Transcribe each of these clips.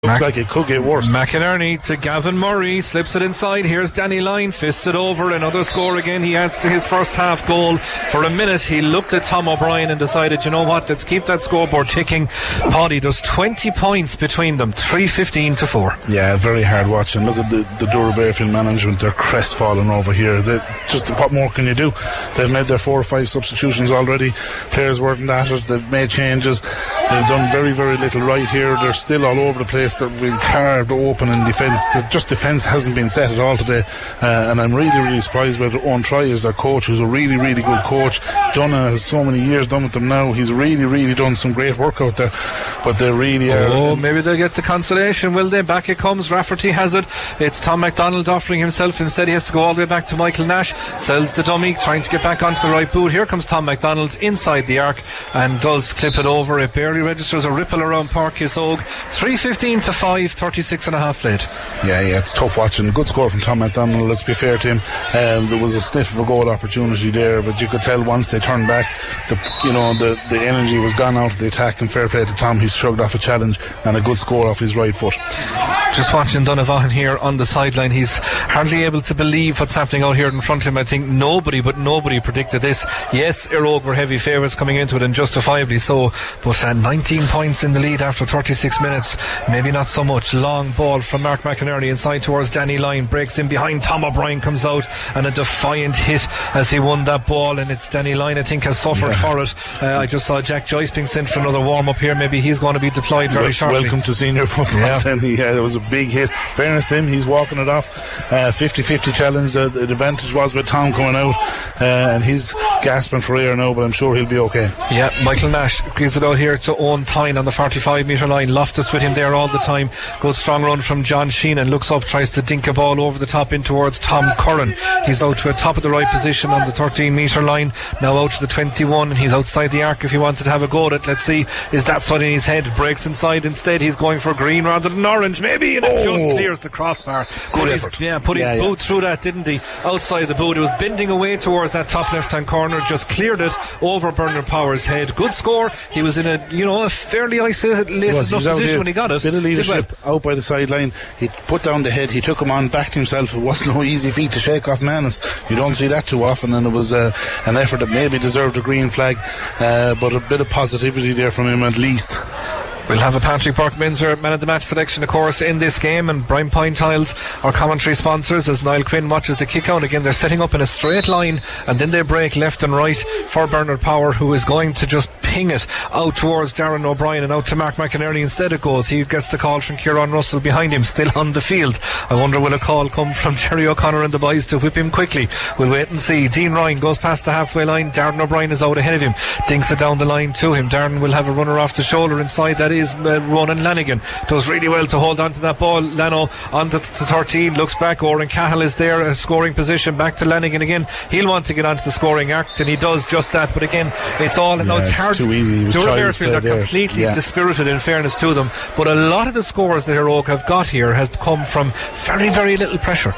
Looks like it could get worse. McInerney to Gavin Murray, slips it inside. Here's Danny Lyne, fists it over. Another score again. He adds to his first half goal. For a minute he looked at Tom O'Brien and decided, you know what, let's keep that scoreboard ticking. Paddy, there's 20 points between them, 3-15 to 4. Yeah, very hard watching. Look at the Dura Bearfield management. They're crestfallen over here. Just what more can you do? They've made their 4 or 5 substitutions already. Players weren't at it. They've made changes. They've done very, very little right here. They're still all over the place. They're being carved open in defence. Defence hasn't been set at all today, and I'm really, really surprised by their own try as their coach, who's a really, really good coach. Jonah has so many years done with them now. He's really, really done some great work out there, but they really are. Oh, maybe they'll get the consolation, will they? Back it comes. Rafferty has it. It's Tom MacDonald offering himself. Instead he has to go all the way back to Michael Nash. Sells the dummy, trying to get back onto the right boot. Here comes Tom MacDonald inside the arc and does clip it over. It barely registers a ripple around Páirc Uí Chaoimh. 3-15 to 5, 36 and a half played. Yeah, it's tough watching. Good score from Tom MacDonald, let's be fair to him. There was a sniff of a goal opportunity there, but you could tell once they turned back, the energy was gone out of the attack, and fair play to Tom. He's shrugged off a challenge and a good score off his right foot. Just watching Donovan here on the sideline, he's hardly able to believe what's happening out here in front of him. I think nobody predicted this. Yes, Irogue were heavy favourites coming into it, and justifiably so, but 19 points in the lead after 36 minutes, maybe not so much. Long ball from Mark McInerney inside towards Danny Lyne, breaks in behind. Tom O'Brien comes out and a defiant hit as he won that ball, and it's Danny Lyne I think has suffered for it. I just saw Jack Joyce being sent for another warm up here. Maybe he's going to be deployed very shortly. Welcome to senior football. Danny, there was a big hit. Fairness to him, he's walking it off. 50-50 challenge. The advantage was with Tom coming out, and he's gasping for air now, but I'm sure he'll be okay. Yeah, Michael Nash gives it out here to Owen Tyne on the 45 metre line. Loftus with him there all the time. Good strong run from John Sheenan, looks up, tries to dink a ball over the top in towards Tom Curran. He's out to a top of the right position on the 13 metre line, now out to the 21, and he's outside the arc if he wanted to have a go at it. Let's see, is that what in his head? Breaks inside instead. He's going for green rather than orange maybe, and it just clears the crossbar. Good effort. Put his boot through that, didn't he? Outside the boot, it was bending away towards that top left hand corner, just cleared it over Bernard Power's head. Good score. He was in a fairly isolated enough position when he got it. Bit of leadership out by the sideline. He put down the head, he took him on, backed himself. It wasn't no easy feat to shake off Manus. You don't see that too often, and it was an effort that maybe deserved a green flag, but a bit of positivity there from him at least. We'll have a Patrick Burke-Minzer man of the match selection, of course, in this game, and Brian Pinetiles, our commentary sponsors, as Niall Quinn watches the kick out. Again, they're setting up in a straight line, and then they break left and right for Bernard Power, who is going to just ping it out towards Darren O'Brien and out to Mark McInerney. Instead it goes. He gets the call from Kieran Russell behind him, still on the field. I wonder will a call come from Jerry O'Connor and the boys to whip him quickly. We'll wait and see. Dean Ryan goes past the halfway line. Darren O'Brien is out ahead of him, dinks it down the line to him. Darren will have a runner off the shoulder inside. That is Ronan Lanigan. Does really well to hold on to that ball. Lano on to 13, looks back. Oren Cahill is there, a scoring position. Back to Lanigan again. He'll want to get onto the scoring act, and he does just that. But again, it's all it's hard. Too easy. Dura Bearfield are completely dispirited, in fairness to them. But a lot of the scores that Irogue have got here have come from very, very little pressure.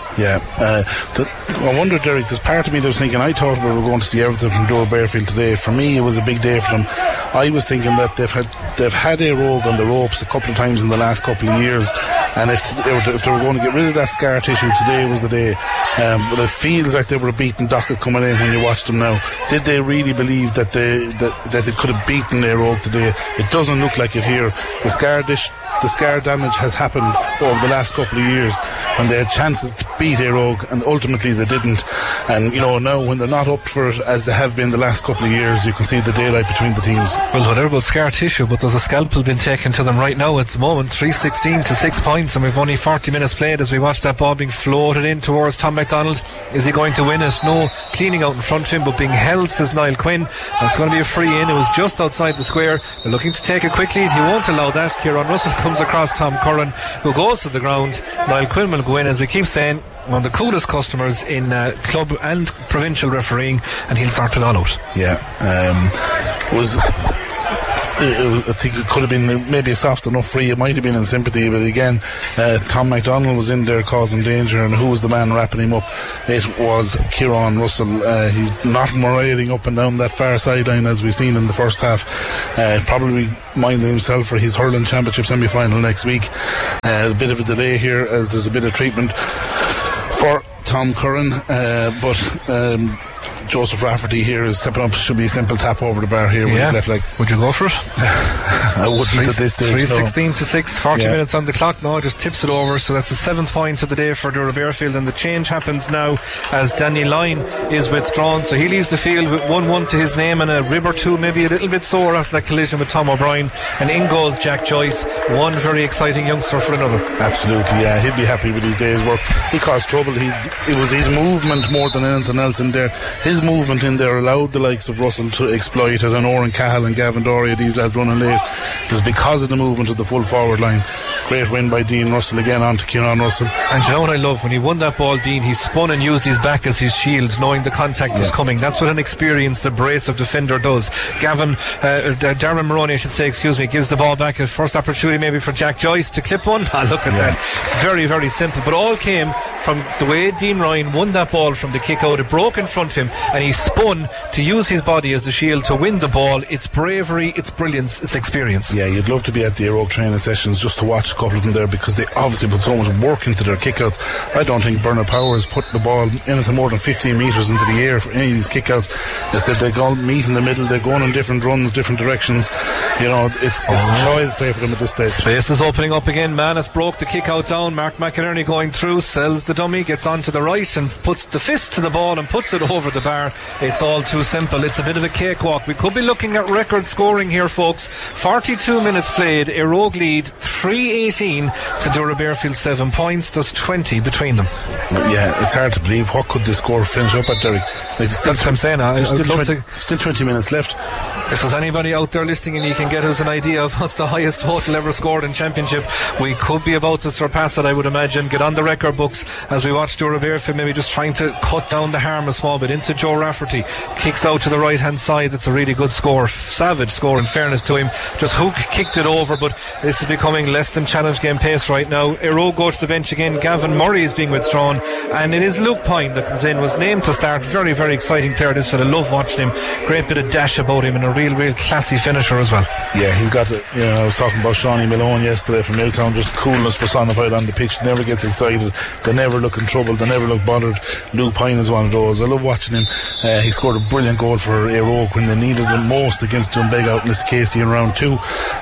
I wonder, Derek, there's part of me that was thinking, I thought we were going to see everything from Dura Bearfield today. For me, it was a big day for them. I was thinking that they've had Irogue on the ropes a couple of times in the last couple of years, and if they were going to get rid of that scar tissue, today was the day. But it feels like they were a beaten Dockett coming in when you watch them now. Did they really believe that they could have beaten their Irogue today? It doesn't look like it here. The scar damage has happened over the last couple of years, and they had chances to beat Irogue, and ultimately they didn't. And now when they're not up for it as they have been the last couple of years, you can see the daylight between the teams. Well, there goes scar tissue, but there's a scalpel being taken to them right now at the moment. 3-16 to 6 points, and we've only 40 minutes played as we watch that ball being floated in towards Tom MacDonald. Is he going to win it? No cleaning out in front of him, but being held, says Niall Quinn. That's going to be a free in. It was just outside the square. They're looking to take a quick lead. He won't allow that. Kieran Russell comes across Tom Curran, who goes to the ground. Niall Quinn will go in, as we keep saying, one of the coolest customers in club and provincial refereeing, and he'll sort it all out. I think it could have been maybe a soft enough free. It might have been in sympathy, but again, Tom McDonald was in there causing danger, and who was the man wrapping him up? It was Kieran Russell. He's not marauding up and down that far sideline as we've seen in the first half. Probably minding himself for his hurling championship semi-final next week. A bit of a delay here as there's a bit of treatment for Tom Curran, but Joseph Rafferty here is stepping up. Should be a simple tap over the bar here with his left leg. Would you go for it? I wouldn't at this stage. 3:16 to 6, 40 minutes on the clock now, just tips it over. So that's the 7th point of the day for Dura Bearfield, and the change happens now as Danny Lyne is withdrawn. So he leaves the field with 1-1 to his name and a rib or two, maybe a little bit sore after that collision with Tom O'Brien. And in goes Jack Joyce, one very exciting youngster for another. Absolutely, yeah. He'd be happy with his day's work. He caused trouble. It was his movement more than anything else in there. His movement in there allowed the likes of Russell to exploit it, and Oren Cahill and Gavin Doria, these lads running late. It was because of the movement of the full forward line. Great win by Dean Russell again on to Kieran Russell. And you know what I love? When he won that ball, Dean, he spun and used his back as his shield, knowing the contact was coming. That's what an experienced, abrasive defender does. Darren Maroney, I should say, gives the ball back. A first opportunity maybe for Jack Joyce to clip one. Look at that. Very, very simple. But all came from the way Dean Ryan won that ball from the kick out. It broke in front of him, and he spun to use his body as the shield to win the ball. It's bravery, it's brilliance, it's experience. Yeah, you'd love to be at the Aerogue training sessions just to watch a couple of them there, because they obviously put so much work into their kickouts. I don't think Bernard Powers put the ball anything more than 15 metres into the air for any of these kickouts. They said they go meet in the middle, they're going in different runs, different directions. You know, it's child's play for them at this stage. Space is opening up again. Manus broke the kick out down. Mark McInerney going through, sells the dummy, gets onto the right and puts the fist to the ball and puts it over the bar. It's all too simple. It's a bit of a cakewalk. We could be looking at record scoring here, folks. 42 minutes played. Aerogue lead 3-18 to Dura Bearfield 7 points. There's 20 between them. Yeah, it's hard to believe. What could this score finish up at, Derek? That's what I'm saying. Still 20 minutes left. If there's anybody out there listening and you can get us an idea of what's the highest total ever scored in championship, we could be about to surpass it, I would imagine. Get on the record books as we watch Dura Bearfield maybe just trying to cut down the harm a small bit. Into Joe Rafferty, kicks out to the right hand side. That's a really good score, savage score in fairness to him. Just Hook kicked it over, but this is becoming less than challenge game pace right now. Aerogue go to the bench again. Gavin Murray is being withdrawn, and it is Luke Pine that comes in. Was named to start. Very, very exciting player. This fella, love watching him. Great bit of dash about him, and a real classy finisher as well. Yeah, he's got I was talking about Shawnee Malone yesterday from Milltown, just coolness personified on the pitch. Never gets excited, they never look in trouble, they never look bothered. Luke Pine is one of those. I love watching him. He scored a brilliant goal for Aerogue when they needed him most against Doonbeg out in Liscasey in round 2.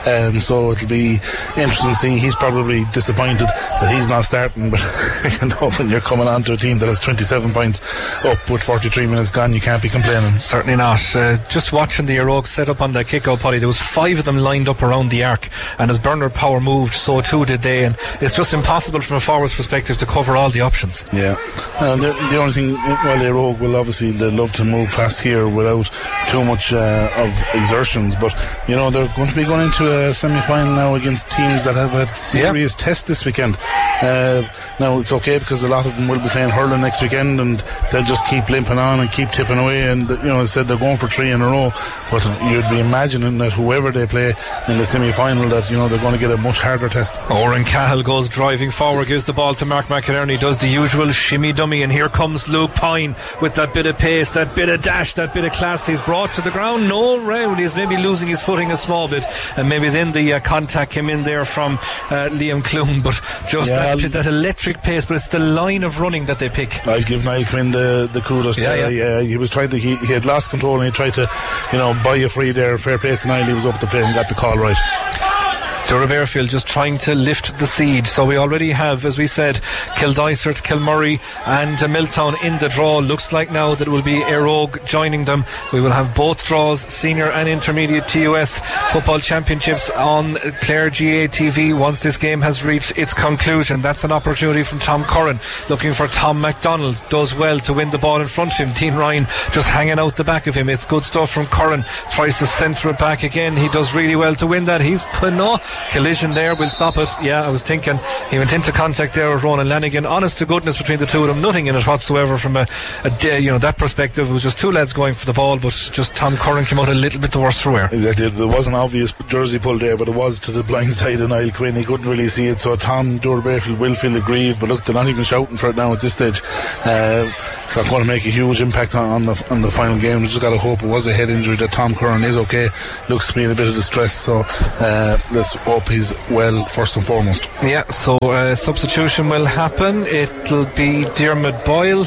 So it'll be interesting to see. He's probably disappointed that he's not starting, but you know, when you're coming on to a team that has 27 points up with 43 minutes gone, you can't be complaining. Certainly not. Just watching the Aerogue set up on the kick-out potty, there was 5 of them lined up around the arc, and as Bernard Power moved, so too did they, and it's just impossible from a forward's perspective to cover all the options. Yeah, and the only thing, well, Aerogue will obviously, they love to move fast here without too much of exertions, but you know, they're going to be going into a semi-final now against teams that have had serious tests this weekend. Now it's okay because a lot of them will be playing hurling next weekend, and they'll just keep limping on and keep tipping away, and you know, as I said, they're going for 3 in a row, but you'd be imagining that whoever they play in the semi-final, that you know, they're going to get a much harder test. Oren Cahill goes driving forward, gives the ball to Mark McInerney, does the usual shimmy dummy, and here comes Luke Pine with that bit of pace, that bit of dash, that bit of class. He's brought to the ground, no round, he's maybe losing his footing a small bit, and maybe then the contact came in there from Liam Clune, but just that electric pace. But it's the line of running that they pick. I'll give Niall Quinn the kudos. He was trying to, he had lost control, and he tried to, you know, buy a free there. Fair play to Niall, he was up to play and got the call right. Dura Bearfield just trying to lift the seed. So we already have, as we said, Kildysert, Kilmurray and Milltown in the draw. Looks like now that it will be Aerogue joining them. We will have both draws, senior and intermediate TUS football championships on Clare GA TV once this game has reached its conclusion. That's an opportunity from Tom Curran, looking for Tom MacDonald. Does well to win the ball in front of him. Dean Ryan just hanging out the back of him. It's good stuff from Curran. Tries to centre it back again. He does really well to win that. He's collision there, we'll stop it. Yeah, I was thinking he went into contact there with Ronan Lanigan. Honest to goodness, between the two of them, nothing in it whatsoever from that perspective. It was just two lads going for the ball, but just Tom Curran came out a little bit the worse for wear. There was an obvious jersey pull there, but it was to the blind side of Niall Quinn. He couldn't really see it, so Tom Dorabearfield will feel aggrieved, but look, they're not even shouting for it now at this stage. It's not going to make a huge impact on the final game. We just got to hope it was a head injury, that Tom Curran is okay. Looks to be in a bit of distress, so let's hope he's well first and foremost. Yeah, so substitution will happen. It'll be Diarmuid Boyle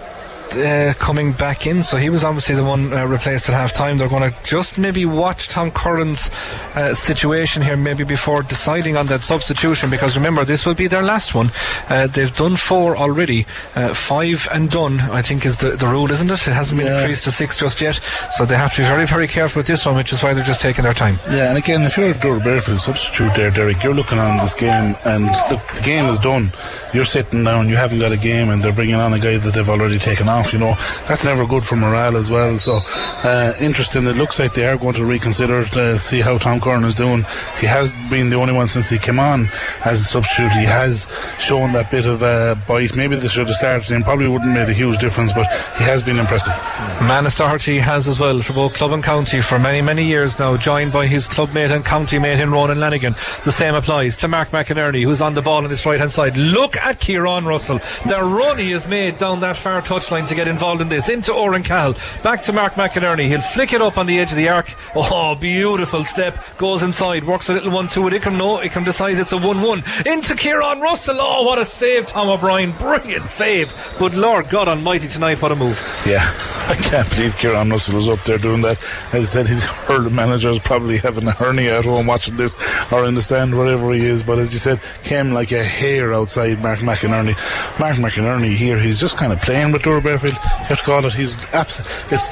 coming back in, so he was obviously the one replaced at half time. They're going to just maybe watch Tom Curran's situation here maybe before deciding on that substitution, because remember, this will be their last one. They've done 4 already. 5 and done, I think, is the rule, isn't it? It hasn't been increased to 6 just yet, so they have to be very, very careful with this one, which is why they're just taking their time. Yeah, and again, if you're a Dorabearfield substitute there, Derek, you're looking on this game, and look, the game is done. You're sitting down, you haven't got a game, and they're bringing on a guy that they've already taken off. You know, that's never good for morale as well. So interesting. It looks like they are going to reconsider to see how Tom Curran is doing. He has been the only one since he came on as a substitute. He has shown that bit of bite. Maybe they should have started him. Probably wouldn't have made a huge difference, but he has been impressive. Manus Doherty has as well, for both club and county for many, many years now, joined by his club mate and county mate in Ronan Lanigan. The same applies to Mark McInerney, who's on the ball on his right hand side. Look at Kieran Russell. The run he has made down that far touchline to get involved in this, into Oran Cahill, back to Mark McInerney. He'll flick it up on the edge of the arc. Oh, beautiful step, goes inside, works a little 1-2 with Ikram. No, Ikram decides it's a 1-1 into Kieran Russell. Oh, what a save, Tom O'Brien, brilliant save. But Lord God Almighty, tonight, what a move. Yeah, I can't believe Kieran Russell was up there doing that. As I said, his hurling manager is probably having a hernia at home watching this, or in the stand, wherever he is, but as you said, came like a hair outside Mark McInerney. Mark McInerney here, he's just kind of playing with Dorabearfield. You have to call it, it's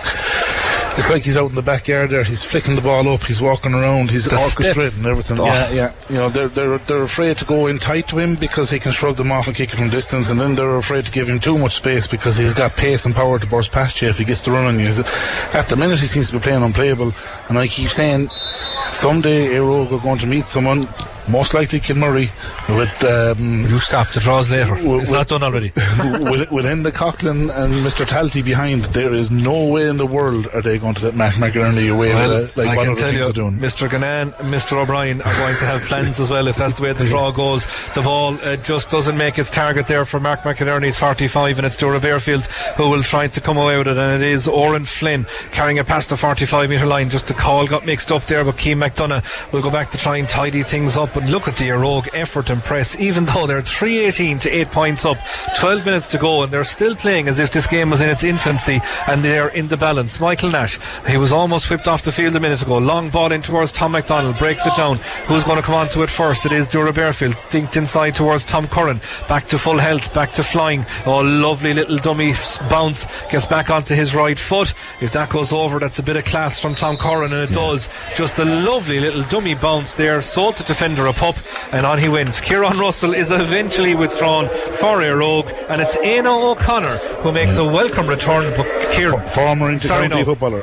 like he's out in the backyard there. He's flicking the ball up, he's walking around, he's orchestrating everything. Yeah. You know, they're afraid to go in tight to him because he can shrug them off and kick it from distance, and then they're afraid to give him too much space because he's got pace and power to burst past you if he gets to run on you. At the minute, he seems to be playing unplayable, and I keep saying someday Éire are going to meet someone, most likely Kilmurray, with you stop the draws later. It's not done already. with Enda Coughlin and Mr. Talty behind, there is no way in the world are they going to let Mark McInerney away with like what other things are doing. Mr. Gannan and Mr. O'Brien are going to have plans as well if that's the way the draw goes. The ball just doesn't make its target there for Mark McInerney's 45, and it's Dorabearfield who will try to come away with it, and it is Oren Flynn carrying it past the 45 metre line. Just the call got mixed up there, but Keane McDonough will go back to try and tidy things up. But look at the Rogue effort and press, even though they're 3-18 to 8 points up, 12 minutes to go, and they're still playing as if this game was in its infancy, and they're in the balance. Michael Nash, he was almost whipped off the field a minute ago. Long ball in towards Tom McDonald, breaks it down. Who's going to come on to it first? It is Dorabearfield. Thinked inside towards Tom Curran, back to full health, back to flying. Oh, lovely little dummy bounce, gets back onto his right foot. If that goes over, that's a bit of class from Tom Curran, and it does. Just a lovely little dummy bounce there, sold the defender a pup, and on he went. Kieran Russell is eventually withdrawn for Rogue, and it's Éanna O'Connor who makes a welcome return. But former intercounty footballer,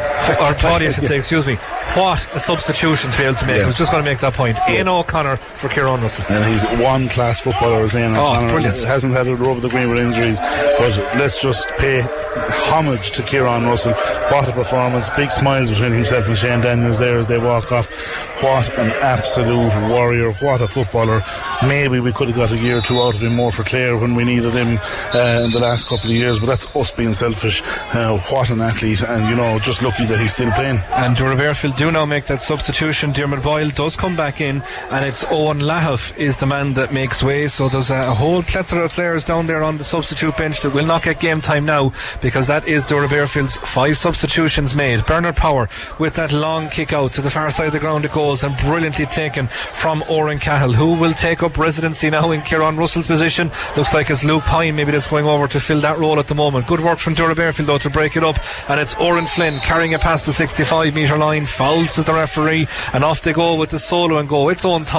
or Claudia should say, excuse me. What a substitution to be able to make. I was just going to make that point. Éanna O'Connor for Kieran Russell, and he's one class footballer, as Éanna O'Connor. Brilliant. Hasn't had a rub of the green with injuries, but let's just pay homage to Kieran Russell. What a performance. Big smiles between himself and Shane Daniels there as they walk off. What an absolute warrior. What a footballer. Maybe we could have got a year or two out of him more for Clare when we needed him in the last couple of years, but that's us being selfish. What an athlete, and you know, just lucky that he's still playing. And Dorabearfield do now make that substitution. Diarmuid Boyle does come back in, and it's Owen Lahav is the man that makes way. So there's a whole plethora of players down there on the substitute bench that will not get game time now, because that is Dorabearfield's 5 substitutions made. Bernard Power with that long kick out to the far side of the ground it goes, and brilliantly taken from Oren Cahill, who will take up residency now in Kieran Russell's position. Looks like it's Luke Pine maybe that's going over to fill that role at the moment. Good work from Dorabearfield though to break it up, and it's Oren Flynn carrying it past the 65 metre line. Fouls as the referee, and off they go with the solo and go. It's own time.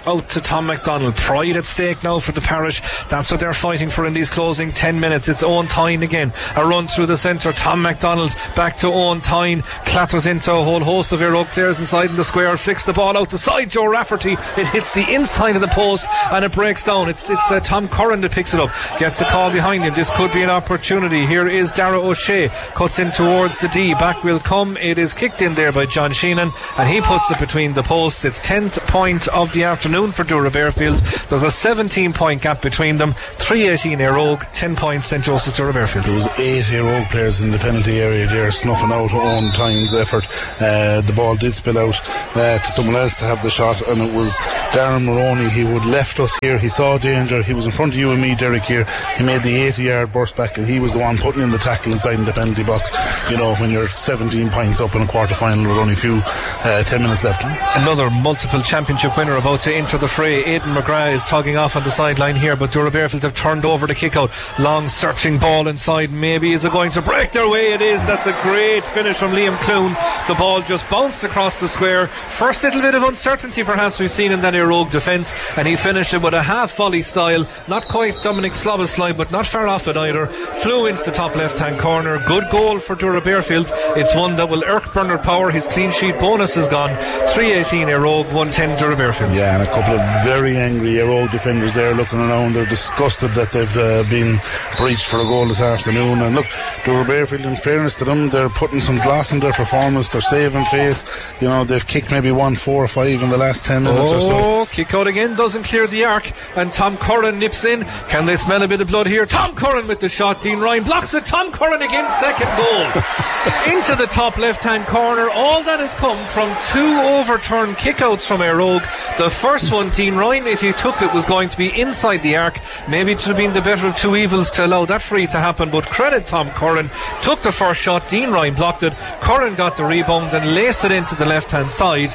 out to Tom McDonald. Pride at stake now for the parish. That's what they're fighting for in these closing 10 minutes. It's Owen Tyne again. A run through the centre. Tom McDonald back to Owen Tyne. Clatters into a whole host of Air Oak players inside in the square. Flicks the ball out the side. Joe Rafferty. It hits the inside of the post and it breaks down. It's Tom Curran that picks it up. Gets a call behind him. This could be an opportunity. Here is Dara O'Shea. Cuts in towards the D. Back will come. It is kicked in there by John Sheenan and he puts it between the posts. It's 10th point of the afternoon for Dura Bearfield. There's a 17-point gap between them. 3-18 Air Oak, 10 points St. Joseph's Dura Bearfield. There was 8 Air Oak players in the penalty area there snuffing out Owen Tyne's effort. The ball did spill out to someone else to have the shot, and it was Darren Maroney. He would left us here. He saw danger. He was in front of you and me, Derek, here. He made the 80-yard burst back and he was the one putting in the tackle inside in the penalty box. You know, when you're 17 points up in a quarter final with only a few 10 minutes left. Another multiple championship winner about to enter the fray. Aidan McGrath is tugging off on the sideline here, but Dura Bearfield have turned over the kick out. Long searching ball inside. Maybe is it going to break their way? It is. That's a great finish from Liam Clune. The ball just bounced across the square. First little bit of uncertainty perhaps we've seen in that Air Oak defence, and he finished it with a half volley style. Not quite Dominic Slobbeslide, but not far off it either. Flew into the top left hand corner. Good goal for Dura Bearfield. It's one that will irk Bernard Power. His clean sheet bonus is gone. 3-18 Air Oak, 1-10 Dura Bearfield. Yeah, and a couple of very angry Air Oak defenders there looking around. They're disgusted that they've been breached for a goal this afternoon. And look, Dura Bearfield, in fairness to them, they're putting some gloss in their performance. They're saving face. You know, they've kicked maybe 1, 4 or 5 in the last 10 minutes or so. Kick out again, doesn't clear the arc, and Tom Curran nips in. Can they smell a bit of blood here? Tom Curran with the shot. Dean Ryan blocks it. Tom Curran again, second goal. Into the top left hand corner. All that has come from 2 overturned kickouts from Air Oak. The first one, Dean Ryan, if he took it, was going to be inside the arc. Maybe it would have been the better of two evils to allow that free to happen, but credit Tom Curran. Took the first shot. Dean Ryan blocked it. Curran got the rebound and laced it into the left hand side.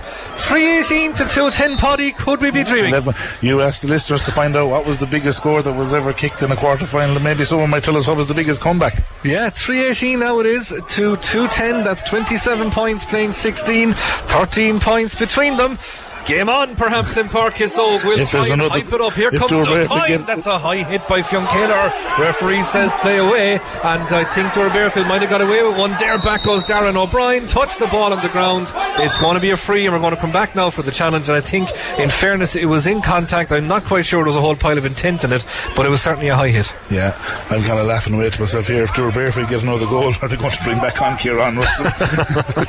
3-18 to 2-10 Poddy. Could we be dreaming? You asked the listeners to find out what was the biggest score that was ever kicked in a quarter final, and maybe someone might tell us what was the biggest comeback. Yeah, 3-18 now it is to 2-10. That's 27 points playing 16, 13 points between them. Game on, perhaps, in Páirc Kissogue. We'll try and hype it up. Here comes the time. That's a high hit by Fionn-Keller. Referee says play away, and I think Dura Bearfield might have got away with one there. Back goes Darren O'Brien. Touched the ball on the ground. It's going to be a free, and we're going to come back now for the challenge. And I think, in fairness, it was in contact. I'm not quite sure there was a whole pile of intent in it, but it was certainly a high hit. Yeah, I'm kind of laughing away to myself here. If Dura Bearfield get another goal, are they going to bring back on Kieran Russell?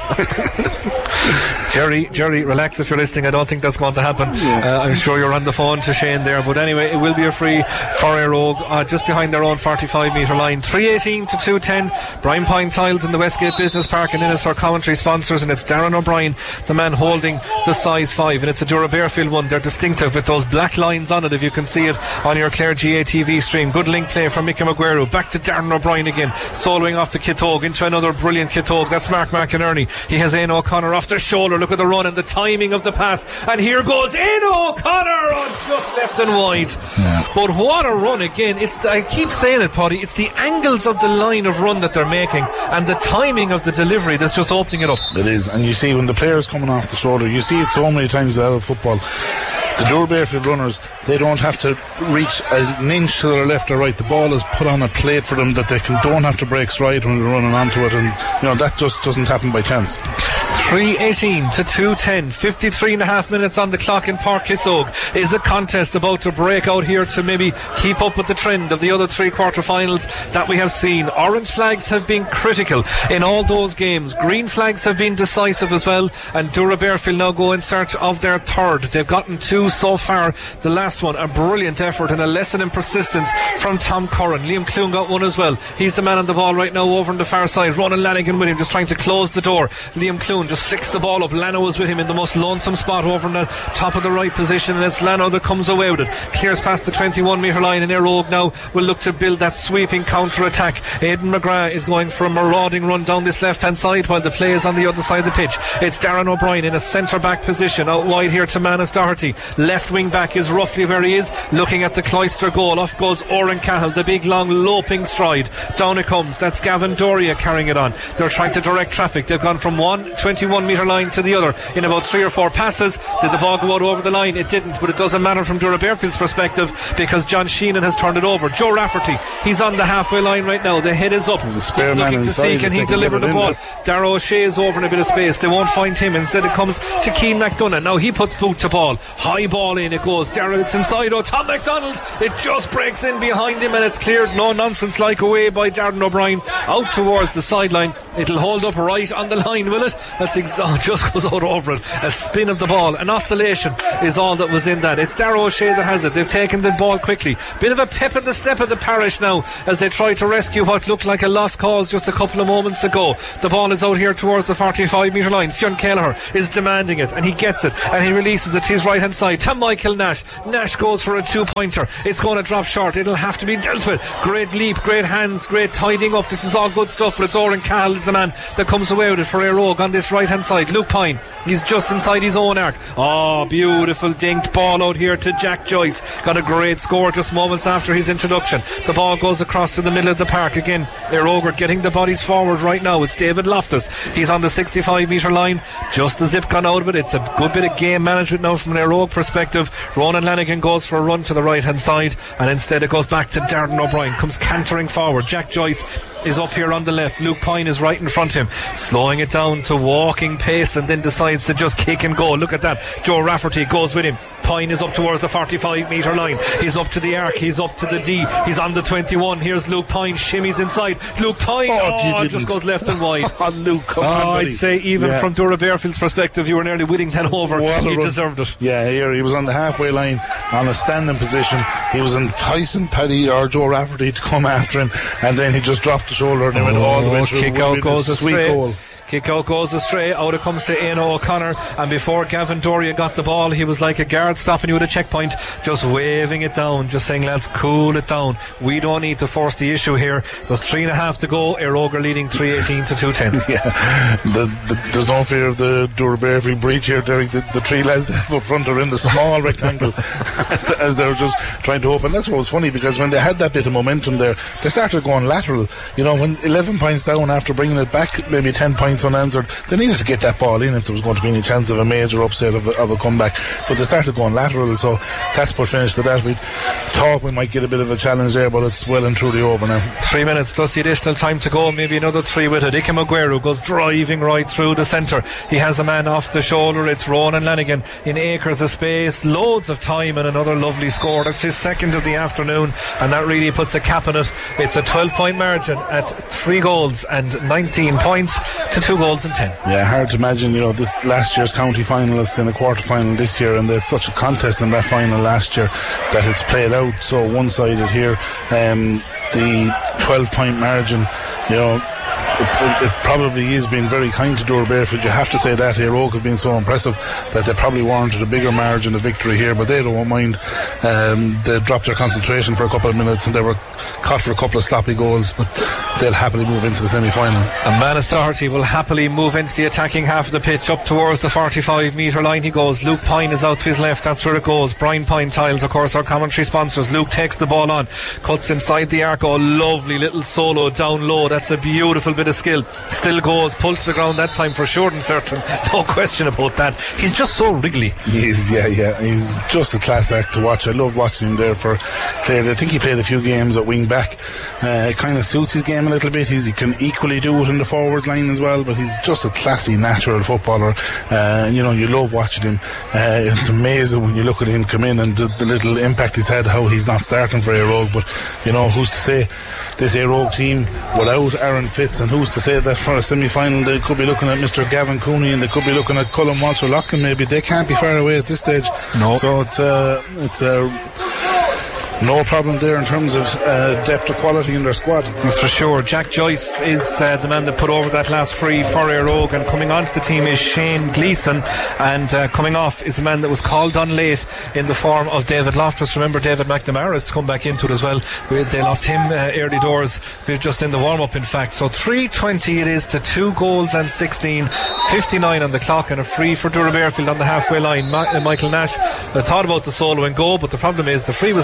Jerry, relax if you're listening. I don't think that's going to happen. I'm sure you're on the phone to Shane there, but anyway, it will be a free for Air Oak, just behind their own 45 metre line. 3-18 to 2-10. Brian Pine Tiles in the Westgate Business Park and Innis are commentary sponsors, and it's Darren O'Brien, the man holding the size 5, and it's a Dura Bearfield one. They're distinctive with those black lines on it, if you can see it on your Clare GA TV stream. Good link play from Mickey Maguire. Back to Darren O'Brien again, soloing off to Kittogue into another brilliant Kittogue. That's Mark McInerney. He has Aina O'Connor off the shoulder. Look at the run and the timing of the pass, and here goes Aina O'Connor on just left and wide. But what a run again. I keep saying it, Paddy, it's the angles of the line of run that they're making and the timing of the delivery that's just opening it up. It is, and you see when the player's coming off the shoulder, you see it so many times in adult football. The Dura Bearfield runners, they don't have to reach an inch to their left or right. The ball is put on a plate for them that they don't have to break stride when they're running onto it, and you know that just doesn't happen by chance. 3-18 to 2-10, 53 and a half minutes on the clock in Páirc Kissogue. Is a contest about to break out here to maybe keep up with the trend of the other 3 quarter-finals that we have seen. Orange flags have been critical in all those games. Green flags have been decisive as well, and Dura Bearfield now go in search of their third. They've gotten 2 so far. The last one, a brilliant effort and a lesson in persistence from Tom Curran. Liam Clune got one as well. He's the man on the ball right now over on the far side. Ronan Lanigan with him, just trying to close the door. Liam Clune just flicks the ball up. Lano was with him in the most lonesome spot over in the top of the right position, and it's Lano that comes away with it. Clears past the 21 metre line, and Air Oak now will look to build that sweeping counter attack. Aidan McGrath is going for a marauding run down this left hand side while the play is on the other side of the pitch. It's Darren O'Brien in a centre back position out wide here to Manus Doherty. Left wing back is roughly where he is, looking at the Cloister goal. Off goes Oren Cahill, the big long loping stride. Down it comes. That's Gavin Doria carrying it on. They're trying to direct traffic. They've gone from 21 21 metre line to the other in about 3 or 4 passes. Did the ball go out over the line? It didn't, but it doesn't matter from Dura Bearfield's perspective because John Sheenan has turned it over. Joe Rafferty, he's on the halfway line right now. The head is up. He's looking to see can he deliver the ball. Darragh O'Shea is over in a bit of space. They won't find him. Instead it comes to Keane McDonough. Now he puts boot to ball. High ball in it goes. Darragh, it's inside. Oh, Tom McDonald. It just breaks in behind him and it's cleared. No nonsense like away by Darren O'Brien out towards the sideline. It'll hold up right on the line, will it? Just goes out over it. A spin of the ball, an oscillation is all that was in that. It's Darragh O'Shea that has it. They've taken the ball quickly. Bit of a pep in the step of the parish now as they try to rescue what looked like a lost cause just a couple of moments ago. The ball is out here towards the 45 metre line. Fionn Kelleher is demanding it and he gets it and he releases it to his right hand side to Michael Nash. Nash goes for a 2-pointer. It's going to drop short. It'll have to be dealt with. Great leap, great hands, great tidying up. This is all good stuff, but it's Oren Cahill is the man that comes away with it for Éire Óg on this right hand side. Luke Pine, he's just inside his own arc. Oh, beautiful dinked ball out here to Jack Joyce. Got a great score just moments after his introduction. The ball goes across to the middle of the park again. Éire Óg are getting the bodies forward right now. It's David Loftus. He's on the 65 metre line. Just the zip gone out of it. It's a good bit of game management now from an Éire Óg perspective. Ronan Lanigan goes for a run to the right hand side and instead it goes back to Darren O'Brien. Comes cantering forward. Jack Joyce is up here on the left. Luke Pine is right in front of him, slowing it down to walking pace and then decides to just kick and go. Look at that. Joe Rafferty goes with him. Pine is up towards the 45 metre line. He's up to the arc. He's up to the D. He's on the 21. Here's Luke Pine. Shimmies inside. Luke Pine just goes left and wide. Luke, come on, I'd say even from Dura Bearfield's perspective, you were nearly winning that over. He deserved it. Yeah, here he was on the halfway line on a standing position. He was enticing Paddy or Joe Rafferty to come after him, and then he just dropped the shoulder and he went all the way through. Kick out goes a sweet goal. Kick out goes astray. Out it comes to Éanna O'Connor, and before Gavin Doria got the ball, he was like a guard stopping you at a checkpoint, just waving it down, just saying, lads, cool it down. We don't need to force the issue here. There's 3.5 to go. Éire Óg are leading 3-18 to 2-10. Yeah, there's no fear of the Dura Bearfield breach here, Derek. The three lads that have up front are in the small rectangle as they're just trying to open. That's what was funny, because when they had that bit of momentum there, they started going lateral. You know, when 11 points down after bringing it back, maybe 10 points unanswered, they needed to get that ball in if there was going to be any chance of a major upset of a comeback. But they started going lateral, so that's what finished to that. We thought we might get a bit of a challenge there, but it's well and truly over now. 3 minutes plus the additional time to go, maybe another 3 with it. Ike Maguire goes driving right through the centre. He has a man off the shoulder. It's Ronan Lanigan in acres of space, loads of time, and another lovely score. That's his second of the afternoon, and that really puts a cap on it. It's a 12-point margin at 3 goals and 19 points to 2 goals and 10. Yeah, hard to imagine, you know, this last year's county finalists in a quarter final this year, and there's such a contest in that final last year that it's played out so one-sided here. The 12-point margin, you know, it probably is being very kind to Dura Bearfield. You have to say that. Éire Óg have been so impressive that they probably warranted a bigger margin of victory here, but they don't mind. They dropped their concentration for a couple of minutes and they were caught for a couple of sloppy goals, but they'll happily move into the semi-final. And Manus Doherty will happily move into the attacking half of the pitch, up towards the 45 metre line he goes. Luke Pine is out to his left, that's where it goes. Brian Pine Tiles, of course, our commentary sponsors. Luke takes the ball on, cuts inside the arc. Oh, lovely little solo down low. That's a beautiful bit of skill. Still goes, pulled to the ground that time for sure and certain. No question about that. He's just so wriggly. He is, yeah. He's just a class act to watch. I love watching him there for Clare. I think he played a few games at wing back. It kind of suits his game a little bit. He can equally do it in the forward line as well, but he's just a classy, natural footballer. You know, you love watching him. It's amazing when you look at him come in and the little impact he's had, how he's not starting for Éire Óg. But, you know, who's to say this Éire Óg team without Aaron Fitz, and who's to say that for a semi-final they could be looking at Mr. Gavin Cooney and they could be looking at Colin Walter Loughlin. Maybe they can't be far away at this stage. No. So it's no problem there in terms of depth of quality in their squad. That's for sure. Jack Joyce is the man that put over that last free for Éire Óg, and coming onto the team is Shane Gleeson, and coming off is a man that was called on late in the form of David Loftus. Remember, David McNamara has come back into it as well. They lost him early doors, just in the warm-up in fact. So 3:20 it is to 2 goals and 16, 59 on the clock, and a free for Dura Bearfield on the halfway line. Michael Nash thought about the solo and go, but the problem is the free was on the halfway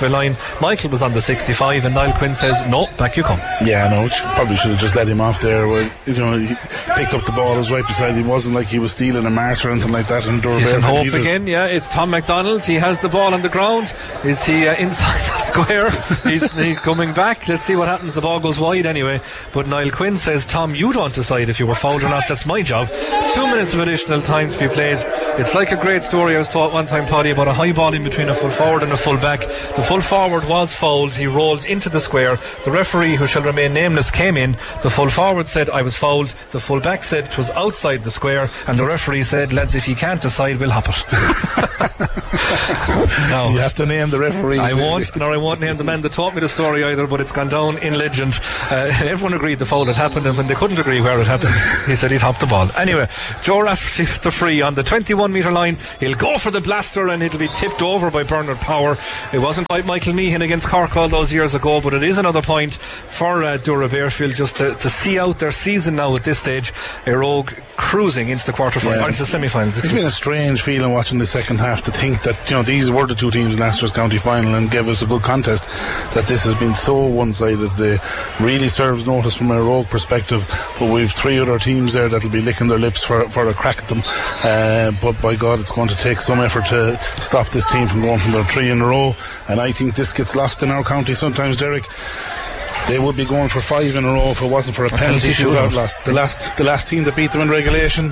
halfway line. Michael was on the 65 and Niall Quinn says, no, back you come. Yeah, no, probably should have just let him off there. Well, he picked up the ball, was right beside him. It wasn't like he was stealing a march or anything like that. And he's in hope again. Yeah, it's Tom McDonald. He has the ball on the ground. Is he inside the square? He's coming back. Let's see what happens. The ball goes wide anyway. But Niall Quinn says, Tom, you don't decide if you were fouled or not. That's my job. 2 minutes of additional time to be played. It's like a great story I was taught one time, Paddy, about a high ball in between a full forward and a full back. The full forward was fouled. He rolled into the square. The referee, who shall remain nameless, came in. The full forward said, I was fouled. The full back said it was outside the square. And the referee said, lads, if you can't decide, we'll hop it. Now, you have to name the referee. I won't name the man that taught me the story either, but it's gone down in legend. Everyone agreed the foul had happened, and when they couldn't agree where it happened, he said he'd hop the ball. Anyway, Joe Rafferty the free on the 21 metre line. He'll go for the blaster and it'll be tipped over by Bernard Power. It wasn't quite Michael Meehan against Cork all those years ago, but it is another point for Dura Bearfield just to see out their season now at this stage. Rogue cruising into the quarterfinals, into the semi-finals. It's been a strange feeling watching the second half to think that these were the two teams in last year's county final and gave us a good contest, that this has been so one-sided. They really serves notice from a Rogue perspective, but we've three other teams there that'll be licking their lips for a crack at them, but by God, it's going to take some effort to stop this team from going from their three in a row. And I think this gets lost in our county sometimes, Derek. They would be going for 5 in a row if it wasn't for a penalty shootout loss. The last team that beat them in regulation,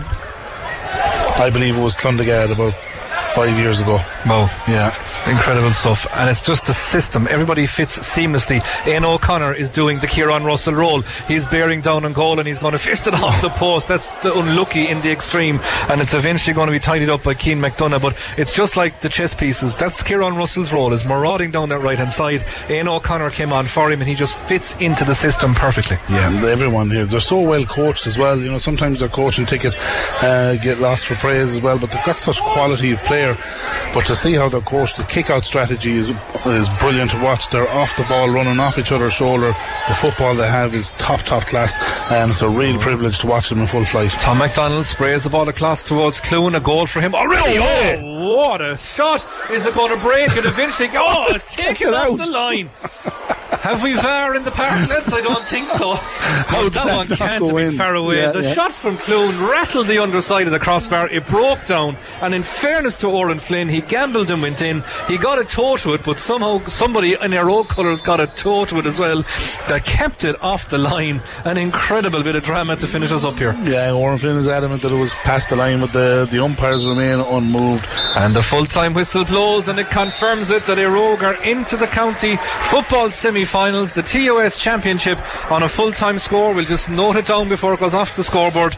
I believe it was Clondegad about 5 years ago. Wow. Yeah. Incredible stuff. And it's just the system. Everybody fits seamlessly. Ian O'Connor is doing the Kieran Russell role. He's bearing down on goal and he's going to fist it off the post. That's the unlucky in the extreme. And it's eventually going to be tidied up by Keane McDonough. But it's just like the chess pieces. That's Kieran Russell's role, is marauding down that right hand side. Ian O'Connor came on for him and he just fits into the system perfectly. Yeah, everyone here, they're so well coached as well. Sometimes their coaching ticket get lost for praise as well, but they've got such quality of player. But to see how they're coached, the kick-out strategy is brilliant to watch. They're off the ball, running off each other's shoulder. The football they have is top class, and it's a real privilege to watch them in full flight. Tom McDonald sprays the ball across towards Clune. A goal for him already. Oh, what a shot. Is it going to break and eventually it's taken off the line. Have we VAR in the parklets? I don't think so. That one can't have been far away. The shot from Clune rattled the underside of the crossbar. It broke down, and in fairness to Oran Flynn, he gambled and went in. He got a toe to it, but somehow somebody in their own colours got a toe to it as well. They kept it off the line. An incredible bit of drama to finish us up here. Yeah, Oran Flynn is adamant that it was past the line, but the umpires remain unmoved. And the full-time whistle blows, and it confirms it that Rogue are into the county football semi-finals, the TOS Championship, on a full-time score. We'll just note it down before it goes off the scoreboard.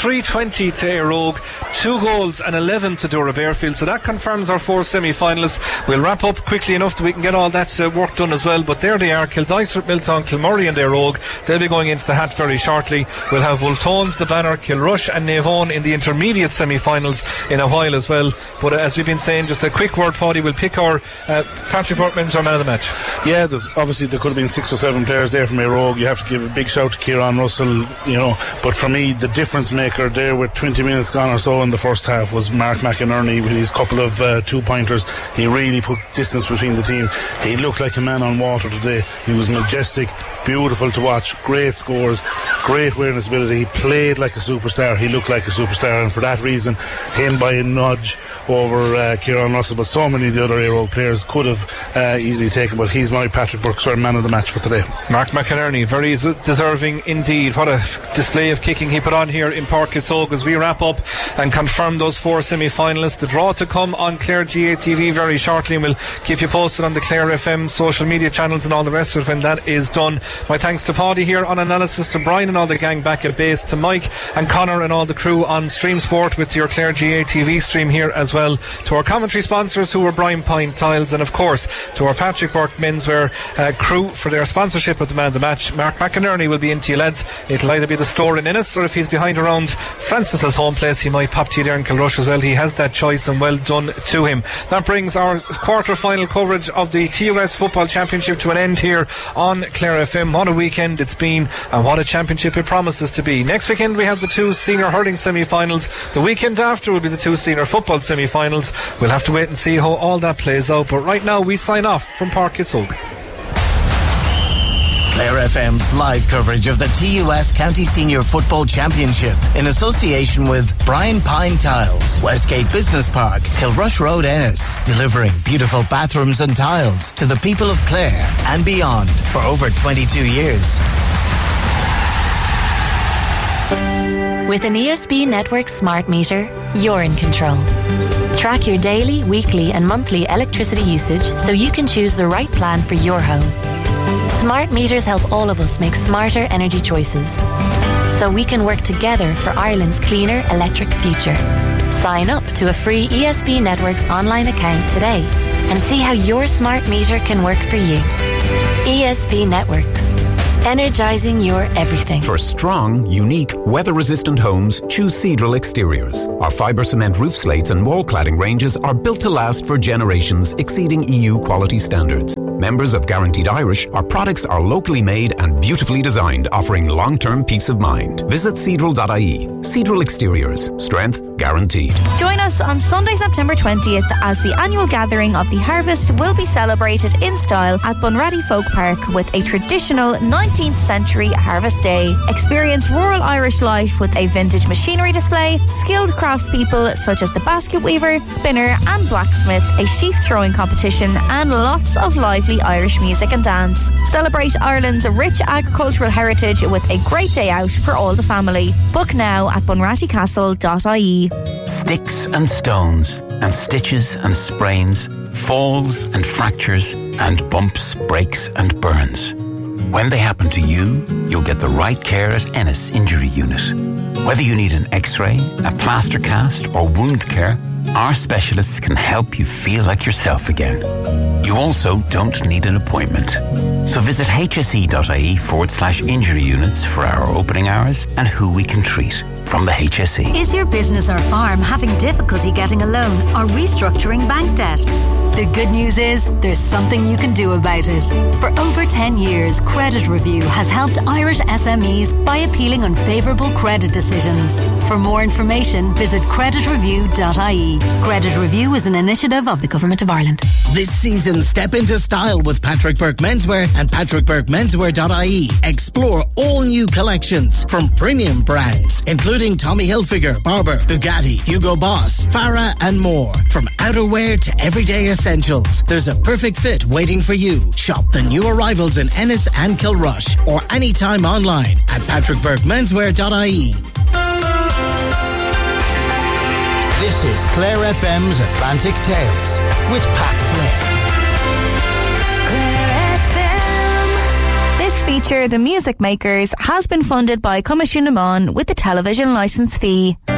320 to Rogue, 2 goals and 11 to Dura Bearfield. So that confirms our 4 semi-finalists. We'll wrap up quickly enough that we can get all that work done as well. But there they are, Kildysart, Miltown, Kilmurray and Rogue. They'll be going into the hat very shortly. We'll have Woltones, the Banner, Kilrush and Navan in the intermediate semi-finals in a while as well. But as we've been saying, just a quick word, Paddy, we'll pick our Patrick Portman's our man of the match. Yeah, obviously there could have been 6 or 7 players there from Rogue. You have to give a big shout to Kieran Russell, but for me the difference maker there with 20 minutes gone or so in the first half was Mark McInerney with his couple of 2-pointers. He really put distance between the team. He looked like a man on water today. He was majestic, beautiful to watch, great scores, great awareness ability. He played like a superstar. He looked like a superstar, and for that reason him by a nudge over Kieran Russell, but so many of the other Rogue players could have easily taken. But he's my Patrick Burksware man of the match for today. Mark McInerney, very deserving indeed. What a display of kicking he put on here in Páirc Uisóg as we wrap up and confirm those 4 semi-finalists. The draw to come on Clare GA TV very shortly, and we'll keep you posted on the Clare FM social media channels and all the rest of it when that is done. My thanks to Paddy here on analysis, to Brian and all the gang back at base, to Mike and Connor and all the crew on Stream Sport with your Clare GA TV stream here as well, to our commentary sponsors who were Brian Pine Tiles, and of course to our Patrick Burke Menswear crew you for their sponsorship of the Man of the Match. Mark McInerney will be into you, lads. It'll either be the store in Ennis, or if he's behind around Francis's home place, he might pop to you there in Kilrush as well. He has that choice, and well done to him. That brings our quarter-final coverage of the TUS Football Championship to an end here on Clare FM. What a weekend it's been, and what a championship it promises to be. Next weekend we have the 2 senior hurling semi-finals. The weekend after will be the 2 senior football semi-finals. We'll have to wait and see how all that plays out, but right now we sign off from Páirc Uí Chaoimh. Clare FM's live coverage of the TUS County Senior Football Championship in association with Brian Pine Tiles, Westgate Business Park, Kilrush Road, Ennis, delivering beautiful bathrooms and tiles to the people of Clare and beyond for over 22 years. With an ESB Network smart meter, you're in control. Track your daily, weekly and monthly electricity usage so you can choose the right plan for your home. Smart meters help all of us make smarter energy choices, so we can work together for Ireland's cleaner electric future. Sign up to a free ESB Networks online account today and see how your smart meter can work for you. ESB Networks. Energising your everything. For strong, unique, weather-resistant homes, choose Cedral Exteriors. Our fibre cement roof slates and wall cladding ranges are built to last for generations, exceeding EU quality standards. Members of Guaranteed Irish, our products are locally made and beautifully designed, offering long-term peace of mind. Visit Cedral.ie. Cedral Exteriors. Strength guaranteed. Join us on Sunday, September 20th as the annual gathering of the harvest will be celebrated in style at Bunratty Folk Park with a traditional 19th century Harvest Day. Experience rural Irish life with a vintage machinery display, skilled craftspeople such as the basket weaver, spinner and blacksmith, a sheaf throwing competition and lots of lively Irish music and dance. Celebrate Ireland's rich agricultural heritage with a great day out for all the family. Book now at bunrattycastle.ie. Sticks and stones and stitches and sprains, falls and fractures and bumps, breaks and burns. When they happen to you, you'll get the right care at Ennis Injury Unit. Whether you need an X-ray, a plaster cast or wound care, our specialists can help you feel like yourself again. You also don't need an appointment. So visit hse.ie/injury units for our opening hours and who we can treat. From the HSE. Is your business or farm having difficulty getting a loan or restructuring bank debt? The good news is there's something you can do about it. For over 10 years, Credit Review has helped Irish SMEs by appealing unfavourable credit decisions. For more information, visit creditreview.ie. Credit Review is an initiative of the Government of Ireland. This season, step into style with Patrick Burke Menswear and patrickburkemenswear.ie. Explore all new collections from premium brands, including Tommy Hilfiger, Barber, Bugatti, Hugo Boss, Farah and more. From outerwear to everyday essentials, there's a perfect fit waiting for you. Shop the new arrivals in Ennis and Kilrush or anytime online at patrickburkemenswear.ie. This is Clare FM's Atlantic Tales with Pat Flynn. Clare FM. This feature, The Music Makers, has been funded by Comisiún na Mán with the television licence fee.